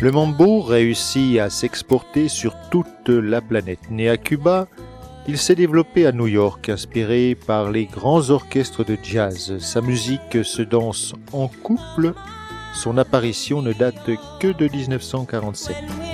Le mambo réussit à s'exporter sur toute la planète. Né à Cuba, il s'est développé à New York, inspiré par les grands orchestres de jazz. Sa musique se danse en couple. Son apparition ne date que de 1947.